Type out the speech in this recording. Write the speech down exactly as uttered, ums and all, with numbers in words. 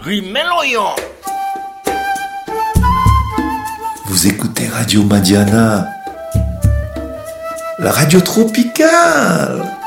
Rimeloyo. Vous écoutez Radio Madiana, la radio tropicale.